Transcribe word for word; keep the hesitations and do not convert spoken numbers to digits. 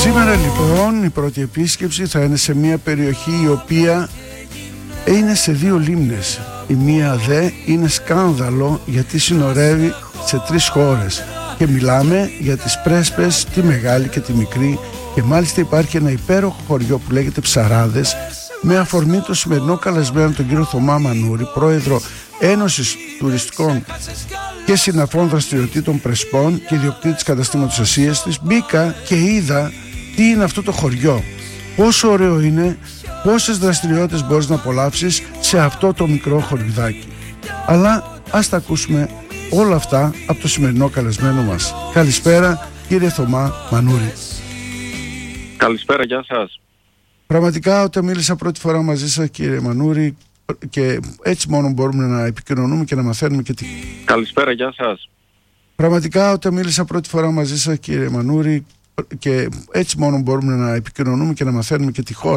Σήμερα λοιπόν η πρώτη επίσκεψη θα είναι σε μια περιοχή η οποία είναι σε δύο λίμνες. Η μία δε είναι σκάνδαλο γιατί συνορεύει σε τρεις χώρες και μιλάμε για τις Πρέσπες, τη Μεγάλη και τη Μικρή, και μάλιστα υπάρχει ένα υπέροχο χωριό που λέγεται Ψαράδες, με αφορμή το σημερινό καλεσμένο τον κύριο Θωμά Μανούρη, πρόεδρο Ένωσης Τουριστικών και Συναφών Δραστηριοτήτων Πρεσπών και ιδιοκτήτης καταστήματος Ασίας της. Μπήκα και είδα τι είναι αυτό το χωριό, πόσο ωραίο είναι, πόσες δραστηριότητες μπορείς να απολαύσεις σε αυτό το μικρό χωριδάκι. Αλλά ας τα ακούσουμε όλα αυτά από το σημερινό καλεσμένο μας. Καλησπέρα κύριε Θωμά Μανούρη. Καλησπέρα, γεια σας. Πραγματικά όταν μίλησα πρώτη φορά μαζί σας κύριε Μανούρη, και έτσι μόνο μπορούμε να επικοινωνούμε και να μαθαίνουμε και τι... Καλησπέρα, γεια σας. Πραγματικά όταν μίλησα πρώτη φορά μαζί σας κύριε Μανούρη, και έτσι μόνο μπορούμε να επικοινωνούμε και να μαθαίνουμε και τη χώρα.